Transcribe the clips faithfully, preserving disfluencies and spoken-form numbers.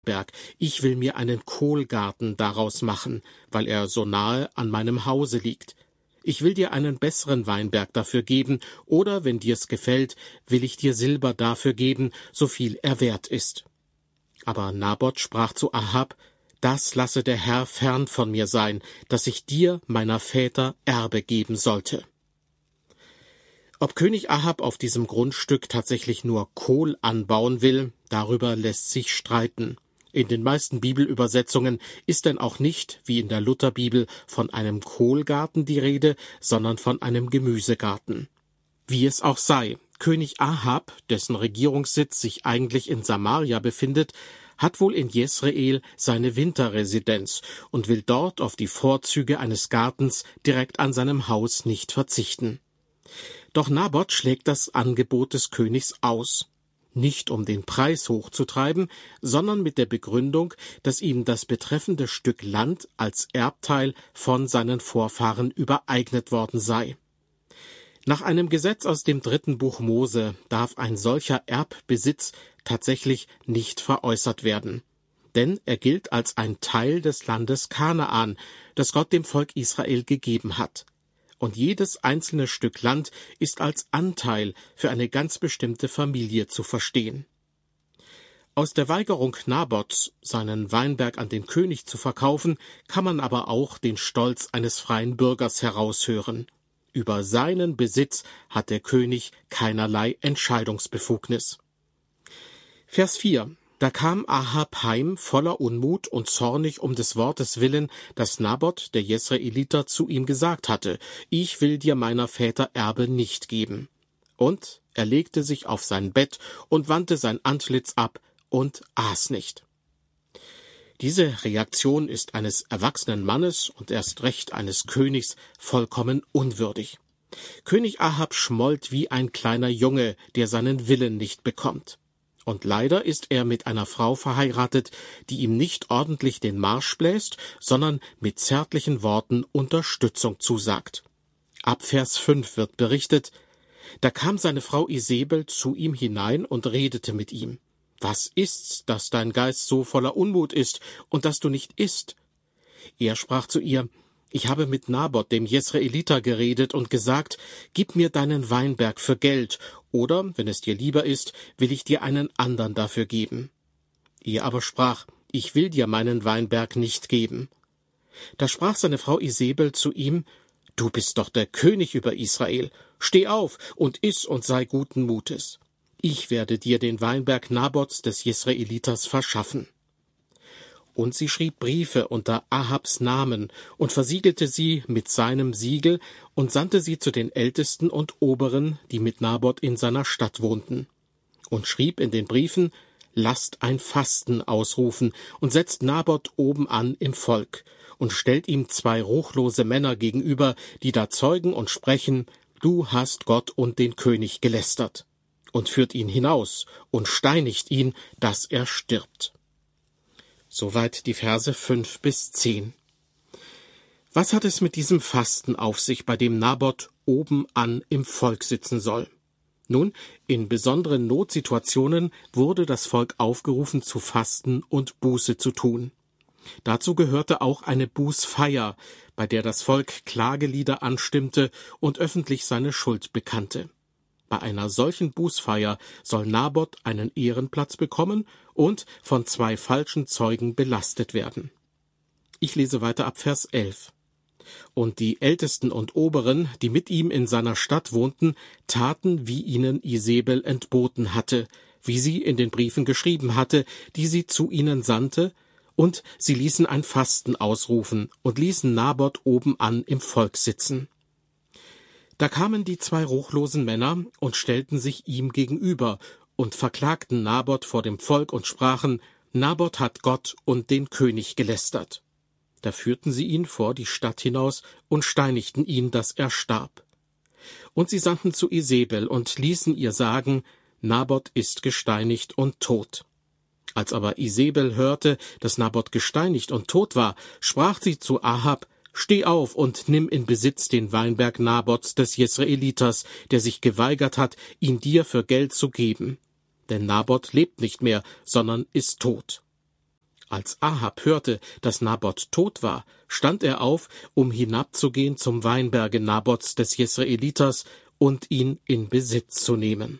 Berg. Ich will mir einen Kohlgarten daraus machen, weil er so nahe an meinem Hause liegt. Ich will dir einen besseren Weinberg dafür geben, oder, wenn dir's gefällt, will ich dir Silber dafür geben, so viel er wert ist. Aber Naboth sprach zu Ahab: Das lasse der Herr fern von mir sein, dass ich dir, meiner Väter, Erbe geben sollte. Ob König Ahab auf diesem Grundstück tatsächlich nur Kohl anbauen will, darüber lässt sich streiten. In den meisten Bibelübersetzungen ist denn auch nicht, wie in der Lutherbibel, von einem Kohlgarten die Rede, sondern von einem Gemüsegarten. Wie es auch sei, König Ahab, dessen Regierungssitz sich eigentlich in Samaria befindet, hat wohl in Jesreel seine Winterresidenz und will dort auf die Vorzüge eines Gartens direkt an seinem Haus nicht verzichten. Doch Naboth schlägt das Angebot des Königs aus. Nicht um den Preis hochzutreiben, sondern mit der Begründung, dass ihm das betreffende Stück Land als Erbteil von seinen Vorfahren übereignet worden sei. Nach einem Gesetz aus dem dritten Buch Mose darf ein solcher Erbbesitz tatsächlich nicht veräußert werden, denn er gilt als ein Teil des Landes Kanaan, das Gott dem Volk Israel gegeben hat. Und jedes einzelne Stück Land ist als Anteil für eine ganz bestimmte Familie zu verstehen. Aus der Weigerung Naboths, seinen Weinberg an den König zu verkaufen, kann man aber auch den Stolz eines freien Bürgers heraushören. Über seinen Besitz hat der König keinerlei Entscheidungsbefugnis. Vers vier. Da kam Ahab heim voller Unmut und zornig um des Wortes willen, das Naboth, der Jesreeliter, zu ihm gesagt hatte: Ich will dir meiner Väter Erbe nicht geben. Und er legte sich auf sein Bett und wandte sein Antlitz ab und aß nicht. Diese Reaktion ist eines erwachsenen Mannes und erst recht eines Königs vollkommen unwürdig. König Ahab schmollt wie ein kleiner Junge, der seinen Willen nicht bekommt. Und leider ist er mit einer Frau verheiratet, die ihm nicht ordentlich den Marsch bläst, sondern mit zärtlichen Worten Unterstützung zusagt. Ab Vers fünf wird berichtet: Da kam seine Frau Isebel zu ihm hinein und redete mit ihm. Was ist's, dass dein Geist so voller Unmut ist und dass du nicht isst? Er sprach zu ihr: Ich habe mit Naboth, dem Jesreeliter, geredet und gesagt: Gib mir deinen Weinberg für Geld, oder, wenn es dir lieber ist, will ich dir einen andern dafür geben. Er aber sprach: Ich will dir meinen Weinberg nicht geben. Da sprach seine Frau Isebel zu ihm: Du bist doch der König über Israel. Steh auf und iss und sei guten Mutes. Ich werde dir den Weinberg Naboths des Jesreeliters verschaffen. Und sie schrieb Briefe unter Ahabs Namen und versiegelte sie mit seinem Siegel und sandte sie zu den Ältesten und Oberen, die mit Naboth in seiner Stadt wohnten. Und schrieb in den Briefen: Lasst ein Fasten ausrufen und setzt Naboth oben an im Volk und stellt ihm zwei ruchlose Männer gegenüber, die da zeugen und sprechen: Du hast Gott und den König gelästert. Und führt ihn hinaus und steinigt ihn, dass er stirbt. Soweit die Verse fünf bis zehn. Was hat es mit diesem Fasten auf sich, bei dem Naboth oben an im Volk sitzen soll? Nun, in besonderen Notsituationen wurde das Volk aufgerufen zu fasten und Buße zu tun. Dazu gehörte auch eine Bußfeier, bei der das Volk Klagelieder anstimmte und öffentlich seine Schuld bekannte. Bei einer solchen Bußfeier soll Naboth einen Ehrenplatz bekommen und von zwei falschen Zeugen belastet werden. Ich lese weiter ab Vers elf. Und die Ältesten und Oberen, die mit ihm in seiner Stadt wohnten, taten, wie ihnen Isebel entboten hatte, wie sie in den Briefen geschrieben hatte, die sie zu ihnen sandte, und sie ließen ein Fasten ausrufen und ließen Naboth oben an im Volk sitzen. Da kamen die zwei ruchlosen Männer und stellten sich ihm gegenüber und verklagten Naboth vor dem Volk und sprachen: Naboth hat Gott und den König gelästert. Da führten sie ihn vor die Stadt hinaus und steinigten ihn, dass er starb. Und sie sandten zu Isebel und ließen ihr sagen: Naboth ist gesteinigt und tot. Als aber Isebel hörte, dass Naboth gesteinigt und tot war, sprach sie zu Ahab: Steh auf und nimm in Besitz den Weinberg Naboths des Jesreeliters, der sich geweigert hat, ihn dir für Geld zu geben. Denn Naboth lebt nicht mehr, sondern ist tot. Als Ahab hörte, dass Naboth tot war, stand er auf, um hinabzugehen zum Weinberge Naboths des Jesreeliters und ihn in Besitz zu nehmen.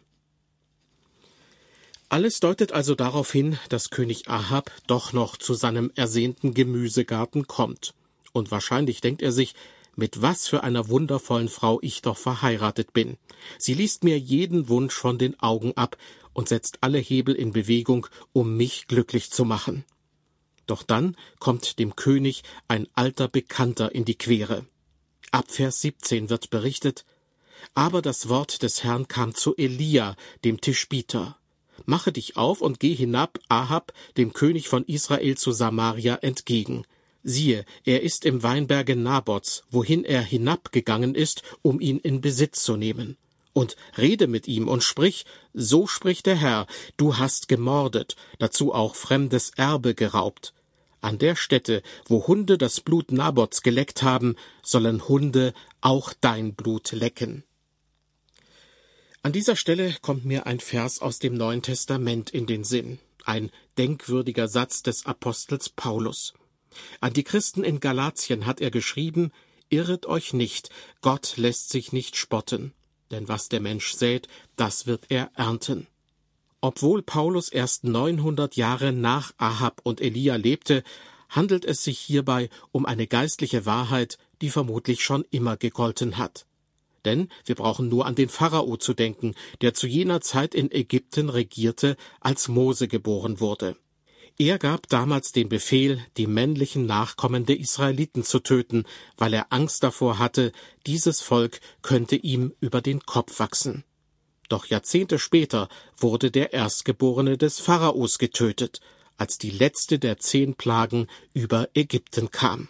Alles deutet also darauf hin, dass König Ahab doch noch zu seinem ersehnten Gemüsegarten kommt. Und wahrscheinlich denkt er sich, mit was für einer wundervollen Frau ich doch verheiratet bin. Sie liest mir jeden Wunsch von den Augen ab und setzt alle Hebel in Bewegung, um mich glücklich zu machen. Doch dann kommt dem König ein alter Bekannter in die Quere. Ab Vers siebzehn wird berichtet: Aber das Wort des Herrn kam zu Elia, dem Tischbiter. Mache dich auf und geh hinab Ahab, dem König von Israel, zu Samaria entgegen. Siehe, er ist im Weinberge Naboths, wohin er hinabgegangen ist, um ihn in Besitz zu nehmen. Und rede mit ihm und sprich, so spricht der Herr, du hast gemordet, dazu auch fremdes Erbe geraubt. An der Stätte, wo Hunde das Blut Naboths geleckt haben, sollen Hunde auch dein Blut lecken. An dieser Stelle kommt mir ein Vers aus dem Neuen Testament in den Sinn, ein denkwürdiger Satz des Apostels Paulus. An die Christen in Galatien hat er geschrieben: Irret euch nicht, Gott lässt sich nicht spotten, denn was der Mensch sät, das wird er ernten. Obwohl Paulus erst neunhundert Jahre nach Ahab und Elia lebte, handelt es sich hierbei um eine geistliche Wahrheit, die vermutlich schon immer gegolten hat. Denn wir brauchen nur an den Pharao zu denken, der zu jener Zeit in Ägypten regierte, als Mose geboren wurde. Er gab damals den Befehl, die männlichen Nachkommen der Israeliten zu töten, weil er Angst davor hatte, dieses Volk könnte ihm über den Kopf wachsen. Doch Jahrzehnte später wurde der Erstgeborene des Pharaos getötet, als die letzte der zehn Plagen über Ägypten kam.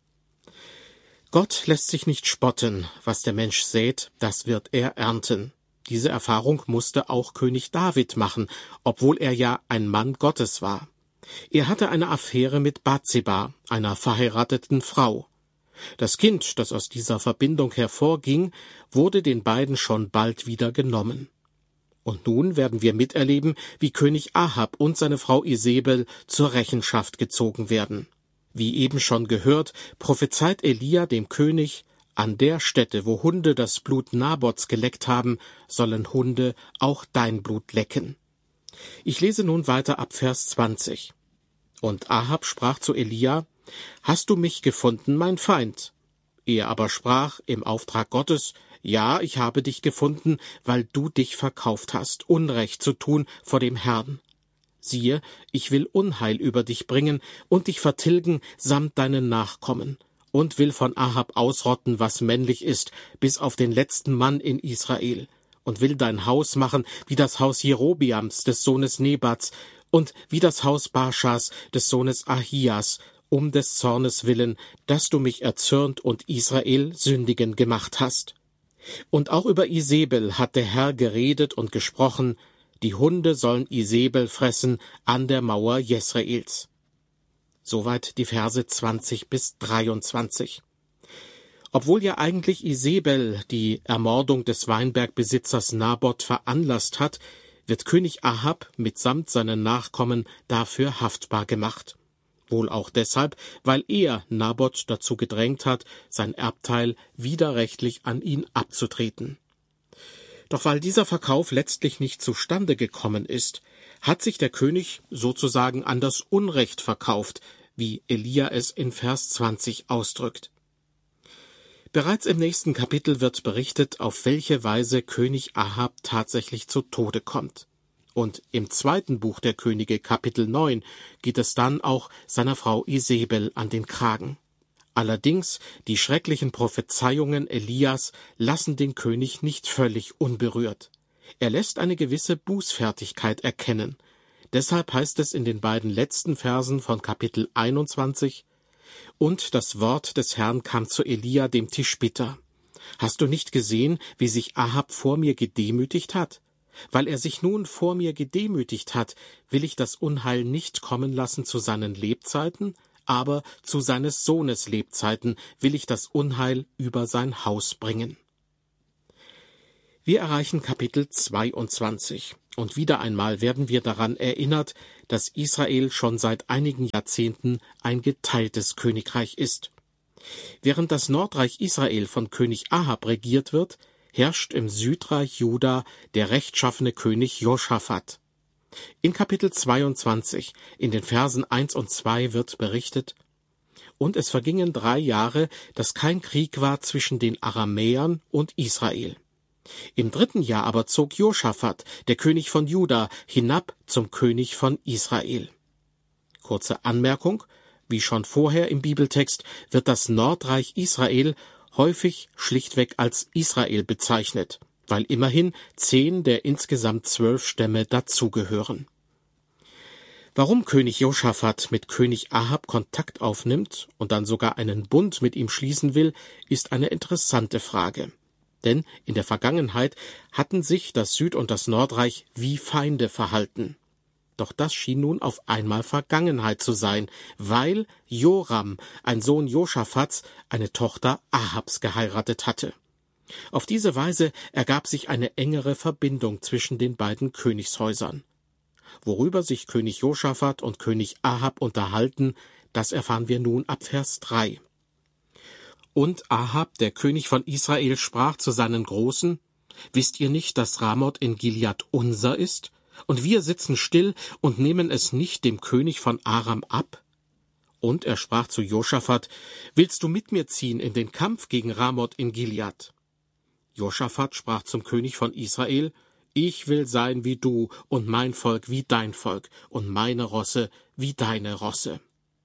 Gott lässt sich nicht spotten, was der Mensch sät, das wird er ernten. Diese Erfahrung musste auch König David machen, obwohl er ja ein Mann Gottes war. Er hatte eine Affäre mit Bathseba, einer verheirateten Frau. Das Kind, das aus dieser Verbindung hervorging, wurde den beiden schon bald wieder genommen. Und nun werden wir miterleben, wie König Ahab und seine Frau Isebel zur Rechenschaft gezogen werden. Wie eben schon gehört, prophezeit Elia dem König: An der Stätte, wo Hunde das Blut Naboths geleckt haben, sollen Hunde auch dein Blut lecken. Ich lese nun weiter ab Vers zwanzig. Und Ahab sprach zu Elia: Hast du mich gefunden, mein Feind? Er aber sprach im Auftrag Gottes: Ja, ich habe dich gefunden, weil du dich verkauft hast, Unrecht zu tun vor dem Herrn. Siehe, ich will Unheil über dich bringen und dich vertilgen samt deinen Nachkommen, und will von Ahab ausrotten, was männlich ist, bis auf den letzten Mann in Israel, und will dein Haus machen wie das Haus Jerobiams des Sohnes Nebats und wie das Haus Baschas des Sohnes Ahias, um des Zornes willen, dass du mich erzürnt und Israel sündigen gemacht hast. Und auch über Isebel hat der Herr geredet und gesprochen: Die Hunde sollen Isebel fressen an der Mauer Jesreels. Soweit die Verse zwanzig bis dreiundzwanzig. Obwohl ja eigentlich Isebel die Ermordung des Weinbergbesitzers Naboth veranlasst hat, wird König Ahab mitsamt seinen Nachkommen dafür haftbar gemacht. Wohl auch deshalb, weil er Naboth dazu gedrängt hat, sein Erbteil widerrechtlich an ihn abzutreten. Doch weil dieser Verkauf letztlich nicht zustande gekommen ist, hat sich der König sozusagen an das Unrecht verkauft, wie Elia es in Vers zwanzig ausdrückt. Bereits im nächsten Kapitel wird berichtet, auf welche Weise König Ahab tatsächlich zu Tode kommt. Und im zweiten Buch der Könige, Kapitel neun, geht es dann auch seiner Frau Isebel an den Kragen. Allerdings, die schrecklichen Prophezeiungen Elias lassen den König nicht völlig unberührt. Er lässt eine gewisse Bußfertigkeit erkennen. Deshalb heißt es in den beiden letzten Versen von Kapitel einundzwanzig: Und das Wort des Herrn kam zu Elia dem Tischbiter: Hast du nicht gesehen, wie sich Ahab vor mir gedemütigt hat? Weil er sich nun vor mir gedemütigt hat, will ich das Unheil nicht kommen lassen zu seinen Lebzeiten, aber zu seines Sohnes Lebzeiten will ich das Unheil über sein Haus bringen. Wir erreichen Kapitel zweiundzwanzig, Und wieder einmal werden wir daran erinnert, dass Israel schon seit einigen Jahrzehnten ein geteiltes Königreich ist. Während das Nordreich Israel von König Ahab regiert wird, herrscht im Südreich Juda der rechtschaffene König Josaphat. In Kapitel zweiundzwanzig, in den Versen eins und zwei wird berichtet: Und es vergingen drei Jahre, dass kein Krieg war zwischen den Aramäern und Israel. Im dritten Jahr aber zog Josaphat, der König von Juda, hinab zum König von Israel. Kurze Anmerkung: Wie schon vorher im Bibeltext wird das Nordreich Israel häufig schlichtweg als Israel bezeichnet, weil immerhin zehn der insgesamt zwölf Stämme dazugehören. Warum König Josaphat mit König Ahab Kontakt aufnimmt und dann sogar einen Bund mit ihm schließen will, ist eine interessante Frage. Denn in der Vergangenheit hatten sich das Süd- und das Nordreich wie Feinde verhalten. Doch das schien nun auf einmal Vergangenheit zu sein, weil Joram, ein Sohn Josaphats, eine Tochter Ahabs geheiratet hatte. Auf diese Weise ergab sich eine engere Verbindung zwischen den beiden Königshäusern. Worüber sich König Josaphat und König Ahab unterhalten, das erfahren wir nun ab Vers drei. Und Ahab, der König von Israel, sprach zu seinen Großen: Wisst ihr nicht, dass Ramoth in Gilead unser ist? Und wir sitzen still und nehmen es nicht dem König von Aram ab? Und er sprach zu Josaphat: Willst du mit mir ziehen in den Kampf gegen Ramoth in Gilead? Josaphat sprach zum König von Israel: Ich will sein wie du, und mein Volk wie dein Volk, und meine Rosse wie deine Rosse.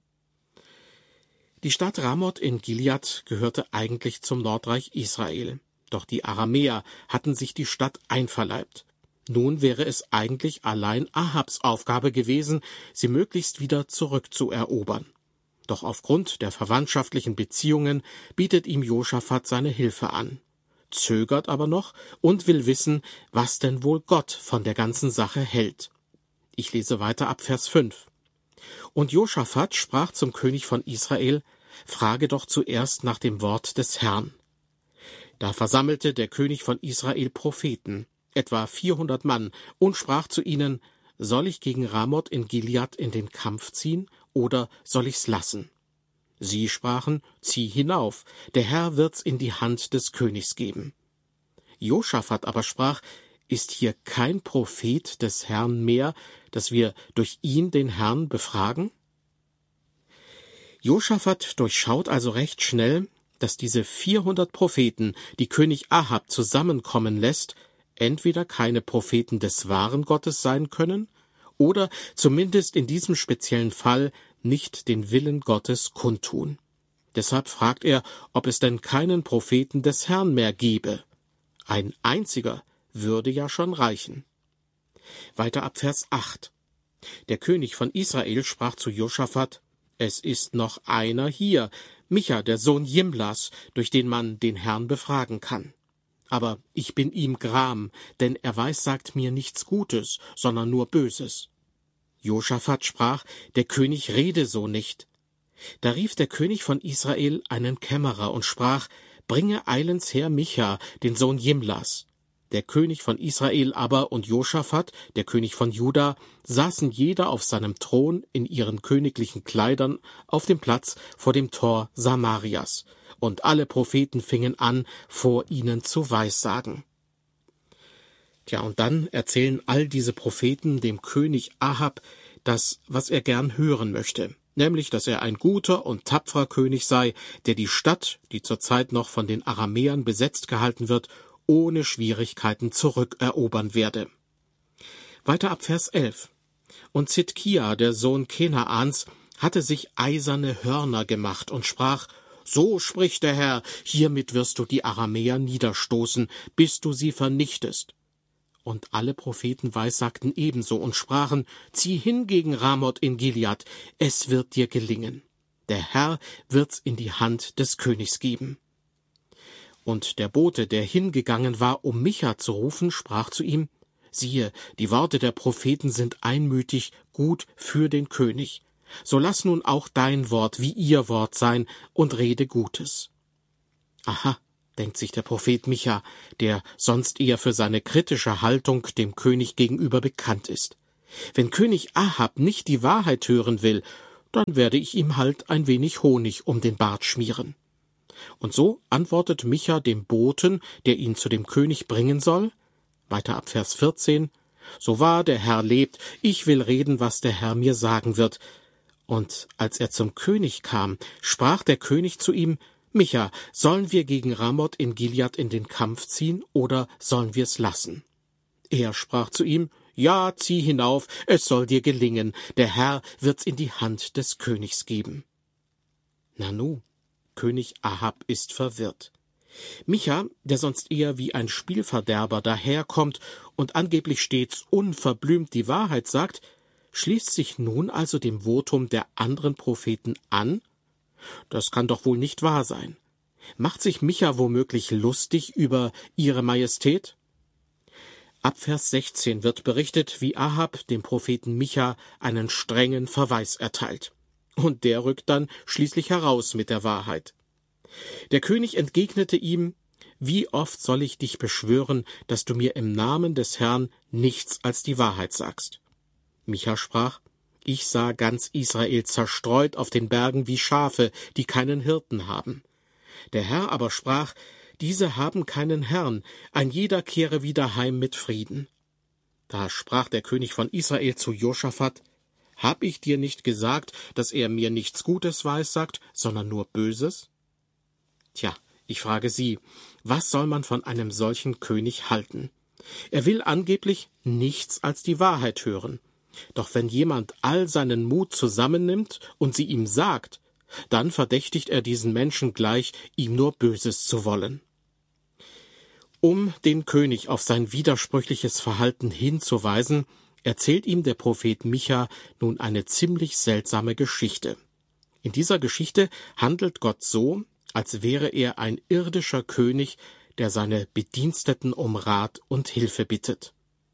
Die Stadt Ramoth in Gilead gehörte eigentlich zum Nordreich Israel, doch die Aramäer hatten sich die Stadt einverleibt. Nun wäre es eigentlich allein Ahabs Aufgabe gewesen, sie möglichst wieder zurückzuerobern. Doch aufgrund der verwandtschaftlichen Beziehungen bietet ihm Josaphat seine Hilfe an, zögert aber noch und will wissen, was denn wohl Gott von der ganzen Sache hält. Ich lese weiter ab Vers fünf. Und Josaphat sprach zum König von Israel: Frage doch zuerst nach dem Wort des Herrn. Da versammelte der König von Israel Propheten, etwa vierhundert Mann, und sprach zu ihnen: Soll ich gegen Ramoth in Gilead in den Kampf ziehen, oder soll ich's lassen? Sie sprachen: Zieh hinauf, der Herr wird's in die Hand des Königs geben. Josaphat aber sprach: Ist hier kein Prophet des Herrn mehr, dass wir durch ihn den Herrn befragen? Josaphat durchschaut also recht schnell, dass diese vierhundert Propheten, die König Ahab zusammenkommen lässt, entweder keine Propheten des wahren Gottes sein können oder zumindest in diesem speziellen Fall nicht den Willen Gottes kundtun. Deshalb fragt er, ob es denn keinen Propheten des Herrn mehr gebe. Ein einziger würde ja schon reichen. Weiter ab Vers acht. Der König von Israel sprach zu Josaphat: Es ist noch einer hier, Micha, der Sohn Jimlas, durch den man den Herrn befragen kann. Aber ich bin ihm gram, denn er weissagt mir nichts Gutes, sondern nur Böses. Josaphat sprach: Der König rede so nicht. Da rief der König von Israel einen Kämmerer und sprach: Bringe eilends her Micha, den Sohn Jimlas. Der König von Israel aber und Josaphat, der König von Juda, saßen jeder auf seinem Thron in ihren königlichen Kleidern auf dem Platz vor dem Tor Samarias, und alle Propheten fingen an, vor ihnen zu weissagen. Tja, und dann erzählen all diese Propheten dem König Ahab das, was er gern hören möchte, nämlich, dass er ein guter und tapferer König sei, der die Stadt, die zurzeit noch von den Aramäern besetzt gehalten wird, ohne Schwierigkeiten zurückerobern werde. Weiter ab Vers elf. Und Zidkia, der Sohn Kenaans, hatte sich eiserne Hörner gemacht und sprach: So spricht der Herr, hiermit wirst du die Aramäer niederstoßen, bis du sie vernichtest. Und alle Propheten weissagten ebenso und sprachen: Zieh hin gegen Ramoth in Gilead, es wird dir gelingen. Der Herr wird's in die Hand des Königs geben. Und der Bote, der hingegangen war, um Micha zu rufen, sprach zu ihm: Siehe, die Worte der Propheten sind einmütig gut für den König. So lass nun auch dein Wort wie ihr Wort sein und rede Gutes. Aha, denkt sich der Prophet Micha, der sonst eher für seine kritische Haltung dem König gegenüber bekannt ist. Wenn König Ahab nicht die Wahrheit hören will, dann werde ich ihm halt ein wenig Honig um den Bart schmieren. Und so antwortet Micha dem Boten, der ihn zu dem König bringen soll, weiter ab Vers vierzehn, »So wahr der Herr lebt, ich will reden, was der Herr mir sagen wird.« Und als er zum König kam, sprach der König zu ihm, »Micha, sollen wir gegen Ramoth in Gilead in den Kampf ziehen, oder sollen wir's lassen?« Er sprach zu ihm, »Ja, zieh hinauf, es soll dir gelingen, der Herr wird's in die Hand des Königs geben.« Nanu, König Ahab ist verwirrt. Micha, der sonst eher wie ein Spielverderber daherkommt und angeblich stets unverblümt die Wahrheit sagt, schließt sich nun also dem Votum der anderen Propheten an? Das kann doch wohl nicht wahr sein. Macht sich Micha womöglich lustig über ihre Majestät? Ab Vers sechzehn wird berichtet, wie Ahab dem Propheten Micha einen strengen Verweis erteilt. Und der rückt dann schließlich heraus mit der Wahrheit. Der König entgegnete ihm, »Wie oft soll ich dich beschwören, dass du mir im Namen des Herrn nichts als die Wahrheit sagst?« Micha sprach, »Ich sah ganz Israel zerstreut auf den Bergen wie Schafe, die keinen Hirten haben. Der Herr aber sprach, diese haben keinen Herrn, ein jeder kehre wieder heim mit Frieden.« Da sprach der König von Israel zu Josaphat, »Hab ich dir nicht gesagt, dass er mir nichts Gutes weissagt, sondern nur Böses?« Tja, ich frage Sie, was soll man von einem solchen König halten? Er will angeblich nichts als die Wahrheit hören. Doch wenn jemand all seinen Mut zusammennimmt und sie ihm sagt, dann verdächtigt er diesen Menschen gleich, ihm nur Böses zu wollen. Um den König auf sein widersprüchliches Verhalten hinzuweisen, erzählt ihm der Prophet Micha nun eine ziemlich seltsame Geschichte. In dieser Geschichte handelt Gott so, als wäre er ein irdischer König, der seine Bediensteten um Rat und Hilfe bittet.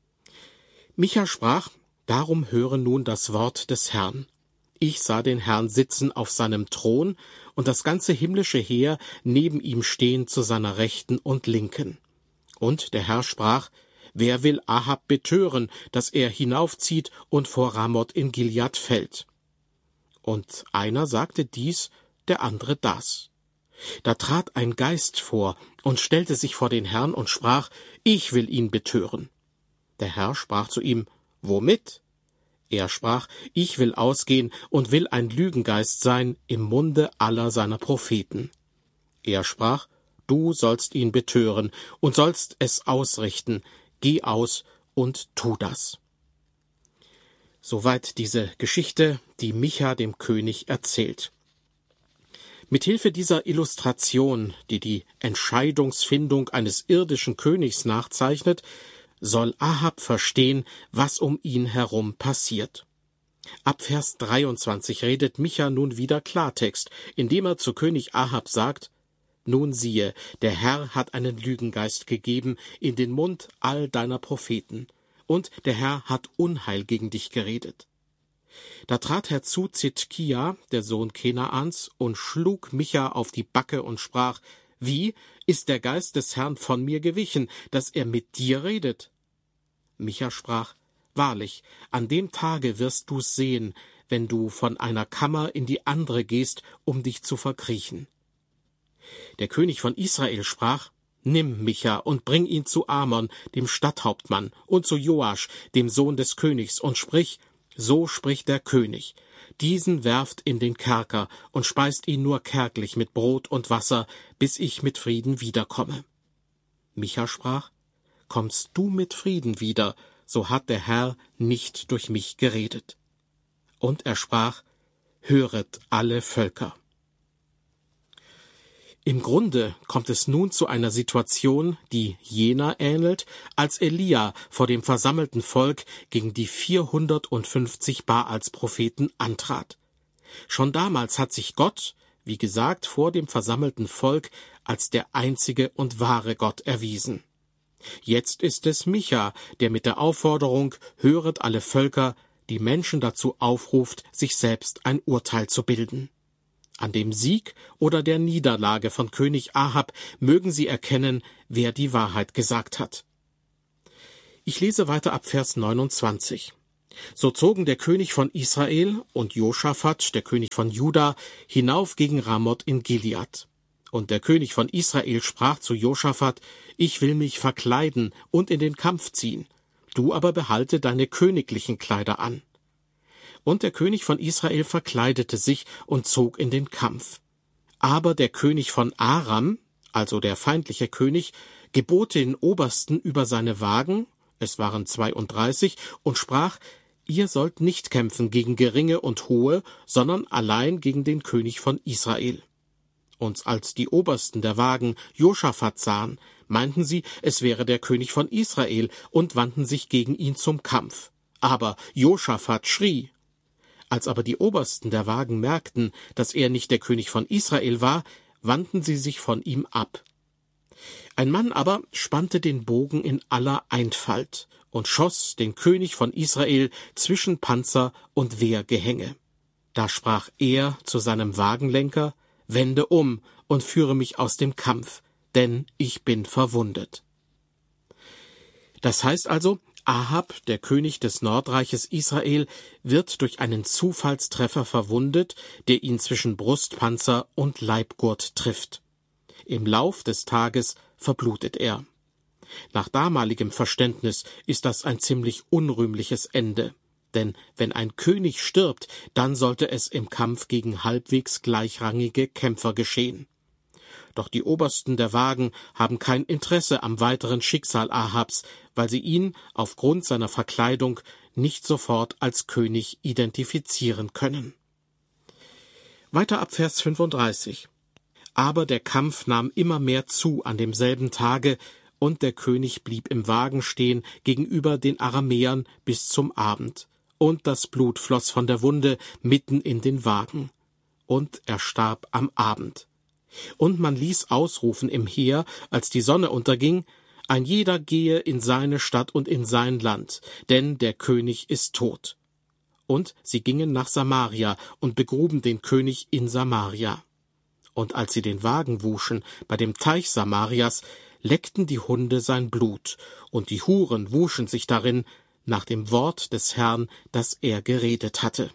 Micha sprach, »Darum höre nun das Wort des Herrn. Ich sah den Herrn sitzen auf seinem Thron und das ganze himmlische Heer neben ihm stehen zu seiner Rechten und Linken. Und der Herr sprach, wer will Ahab betören, dass er hinaufzieht und vor Ramoth in Gilead fällt?« Und einer sagte dies, der andere das. Da trat ein Geist vor und stellte sich vor den Herrn und sprach, ich will ihn betören. Der Herr sprach zu ihm, womit? Er sprach, ich will ausgehen und will ein Lügengeist sein im Munde aller seiner Propheten. Er sprach, du sollst ihn betören und sollst es ausrichten, geh aus und tu das. Soweit diese Geschichte, die Micha dem König erzählt. Mithilfe dieser Illustration, die die Entscheidungsfindung eines irdischen Königs nachzeichnet, soll Ahab verstehen, was um ihn herum passiert. Ab Vers dreiundzwanzig redet Micha nun wieder Klartext, indem er zu König Ahab sagt, nun siehe, der Herr hat einen Lügengeist gegeben in den Mund all deiner Propheten, und der Herr hat Unheil gegen dich geredet. Da trat herzu Zidkia, der Sohn Kenaans, und schlug Micha auf die Backe und sprach, wie ist der Geist des Herrn von mir gewichen, dass er mit dir redet? Micha sprach, wahrlich, an dem Tage wirst du's sehen, wenn du von einer Kammer in die andere gehst, um dich zu verkriechen. Der König von Israel sprach, nimm Micha und bring ihn zu Amon, dem Stadthauptmann, und zu Joasch, dem Sohn des Königs, und sprich, so spricht der König, diesen werft in den Kerker und speist ihn nur kärglich mit Brot und Wasser, bis ich mit Frieden wiederkomme. Micha sprach, kommst du mit Frieden wieder, so hat der Herr nicht durch mich geredet. Und er sprach, höret alle Völker. Im Grunde kommt es nun zu einer Situation, die jener ähnelt, als Elia vor dem versammelten Volk gegen die vierhundertfünfzig Baals-Propheten antrat. Schon damals hat sich Gott, wie gesagt, vor dem versammelten Volk als der einzige und wahre Gott erwiesen. Jetzt ist es Micha, der mit der Aufforderung, höret alle Völker, die Menschen dazu aufruft, sich selbst ein Urteil zu bilden. An dem Sieg oder der Niederlage von König Ahab mögen sie erkennen, wer die Wahrheit gesagt hat. Ich lese weiter ab Vers neunundzwanzig. So zogen der König von Israel und Josaphat, der König von Juda, hinauf gegen Ramoth in Gilead. Und der König von Israel sprach zu Josaphat: Ich will mich verkleiden und in den Kampf ziehen, du aber behalte deine königlichen Kleider an. Und der König von Israel verkleidete sich und zog in den Kampf. Aber der König von Aram, also der feindliche König, gebot den Obersten über seine Wagen, es waren zweiunddreißig, und sprach: Ihr sollt nicht kämpfen gegen Geringe und Hohe, sondern allein gegen den König von Israel. Und als die Obersten der Wagen Josaphat sahen, meinten sie, es wäre der König von Israel, und wandten sich gegen ihn zum Kampf. Aber Josaphat schrie. Als aber die Obersten der Wagen merkten, dass er nicht der König von Israel war, wandten sie sich von ihm ab. Ein Mann aber spannte den Bogen in aller Einfalt und schoss den König von Israel zwischen Panzer und Wehrgehänge. Da sprach er zu seinem Wagenlenker: Wende um und führe mich aus dem Kampf, denn ich bin verwundet. Das heißt also, Ahab, der König des Nordreiches Israel, wird durch einen Zufallstreffer verwundet, der ihn zwischen Brustpanzer und Leibgurt trifft. Im Lauf des Tages verblutet er. Nach damaligem Verständnis ist das ein ziemlich unrühmliches Ende. Denn wenn ein König stirbt, dann sollte es im Kampf gegen halbwegs gleichrangige Kämpfer geschehen. Doch die Obersten der Wagen haben kein Interesse am weiteren Schicksal Ahabs, weil sie ihn aufgrund seiner Verkleidung nicht sofort als König identifizieren können. Weiter ab Vers fünfunddreißig. Aber der Kampf nahm immer mehr zu an demselben Tage, und der König blieb im Wagen stehen gegenüber den Aramäern bis zum Abend, und das Blut floss von der Wunde mitten in den Wagen, und er starb am Abend. Und man ließ ausrufen im Heer, als die Sonne unterging: Ein jeder gehe in seine Stadt und in sein Land, denn der König ist tot. Und sie gingen nach Samaria und begruben den König in Samaria. Und als sie den Wagen wuschen bei dem Teich Samarias, leckten die Hunde sein Blut, und die Huren wuschen sich darin, nach dem Wort des Herrn, das er geredet hatte.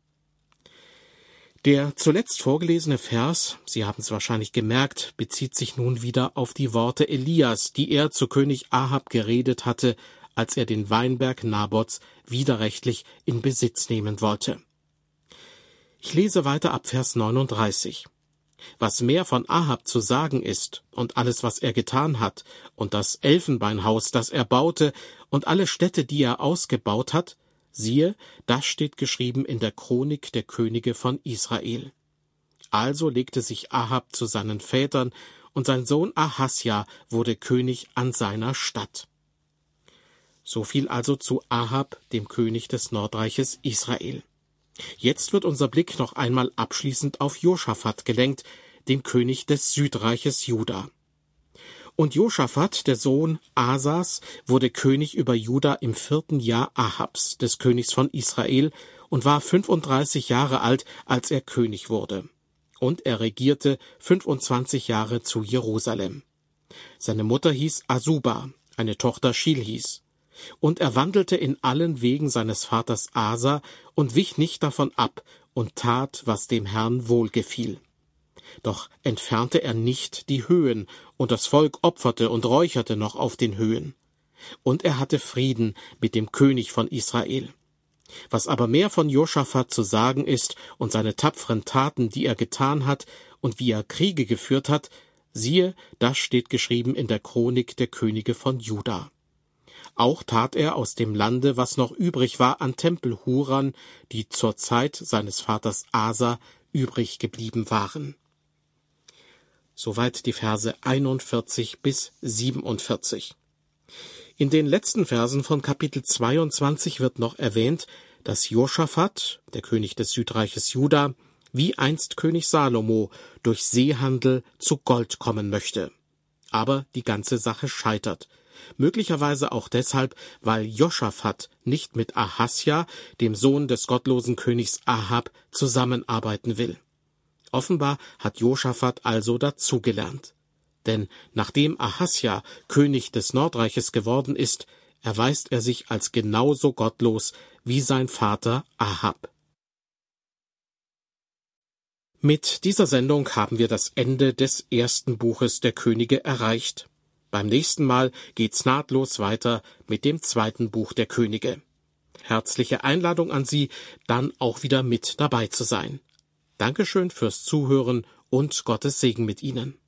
Der zuletzt vorgelesene Vers, Sie haben es wahrscheinlich gemerkt, bezieht sich nun wieder auf die Worte Elias, die er zu König Ahab geredet hatte, als er den Weinberg Nabots widerrechtlich in Besitz nehmen wollte. Ich lese weiter ab Vers neununddreißig. Was mehr von Ahab zu sagen ist und alles, was er getan hat, und das Elfenbeinhaus, das er baute, und alle Städte, die er ausgebaut hat, siehe, das steht geschrieben in der Chronik der Könige von Israel. Also legte sich Ahab zu seinen Vätern, und sein Sohn Ahasja wurde König an seiner Stadt. So viel also zu Ahab, dem König des Nordreiches Israel. Jetzt wird unser Blick noch einmal abschließend auf Josaphat gelenkt, den König des Südreiches Juda. Und Josaphat, der Sohn Asas, wurde König über Juda im vierten Jahr Ahabs, des Königs von Israel, und war fünfunddreißig Jahre alt, als er König wurde. Und er regierte fünfundzwanzig Jahre zu Jerusalem. Seine Mutter hieß Asuba, eine Tochter Schilhis. Und er wandelte in allen Wegen seines Vaters Asa und wich nicht davon ab und tat, was dem Herrn wohlgefiel. Doch entfernte er nicht die Höhen, und das Volk opferte und räucherte noch auf den Höhen. Und er hatte Frieden mit dem König von Israel. Was aber mehr von Josaphat zu sagen ist und seine tapferen Taten, die er getan hat und wie er Kriege geführt hat, siehe, das steht geschrieben in der Chronik der Könige von Juda. Auch tat er aus dem Lande, was noch übrig war, an Tempelhurern, die zur Zeit seines Vaters Asa übrig geblieben waren. Soweit die Verse einundvierzig bis siebenundvierzig. In den letzten Versen von Kapitel zweiundzwanzig wird noch erwähnt, dass Josaphat, der König des Südreiches Juda, wie einst König Salomo, durch Seehandel zu Gold kommen möchte. Aber die ganze Sache scheitert. Möglicherweise auch deshalb, weil Josaphat nicht mit Ahasja, dem Sohn des gottlosen Königs Ahab, zusammenarbeiten will. Offenbar hat Josaphat also dazugelernt. Denn nachdem Ahasja König des Nordreiches geworden ist, erweist er sich als genauso gottlos wie sein Vater Ahab. Mit dieser Sendung haben wir das Ende des ersten Buches der Könige erreicht. Beim nächsten Mal geht's nahtlos weiter mit dem zweiten Buch der Könige. Herzliche Einladung an Sie, dann auch wieder mit dabei zu sein. Dankeschön fürs Zuhören und Gottes Segen mit Ihnen.